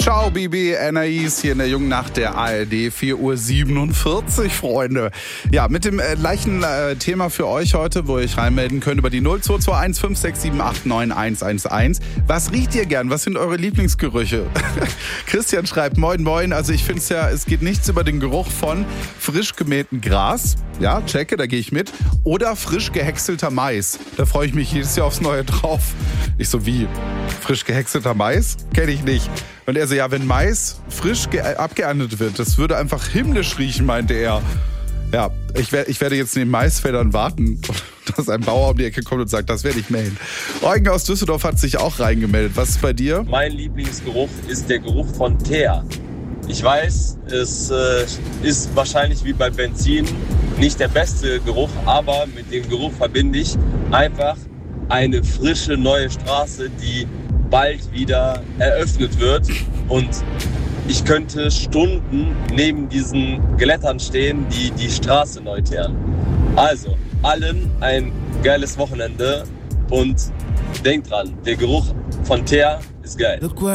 Ciao, Bibi, Anais hier in der jungen Nacht der ARD, 4:47 Uhr, Freunde. Ja, mit dem gleichen Thema für euch heute, wo ihr euch reinmelden könnt über die 0221 567 89111. Was riecht ihr gern? Was sind eure Lieblingsgerüche? Christian schreibt, moin, moin. Also ich finde es geht nichts über den Geruch von frisch gemähtem Gras. Ja, checke, da gehe ich mit. Oder frisch gehäckselter Mais. Da freue ich mich jedes Jahr aufs Neue drauf. Ich so, wie? Frisch gehäckselter Mais? Kenne ich nicht. Und er so, ja, wenn Mais frisch abgeerntet wird, das würde einfach himmlisch riechen, meinte er. Ja, ich werde jetzt in den Maisfeldern warten, dass ein Bauer um die Ecke kommt und sagt, das werde ich mähen. Eugen aus Düsseldorf hat sich auch reingemeldet. Was ist bei dir? Mein Lieblingsgeruch ist der Geruch von Teer. Ich weiß, es ist wahrscheinlich wie bei Benzin nicht der beste Geruch, aber mit dem Geruch verbinde ich einfach eine frische neue Straße, die bald wieder eröffnet wird, und ich könnte Stunden neben diesen Glättern stehen, die die Straße neu teeren. Also, allen ein geiles Wochenende und denkt dran, der Geruch von Teer ist geil.